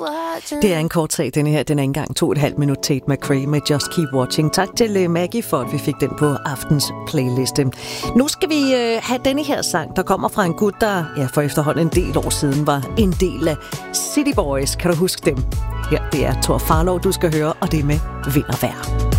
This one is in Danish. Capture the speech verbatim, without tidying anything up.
Det er en kort sag, denne her. Den er ikke engang to og et halvt minut. Tate McRae med Just Keep Watching. Tak til Maggie for, at vi fik den på aftens playliste. Nu skal vi øh, have denne her sang, der kommer fra en gut, der ja, for efterhånden en del år siden var en del af City Boys. Kan du huske dem? Her, det er Thor Farlov, du skal høre, og det er med Vind og Vejr.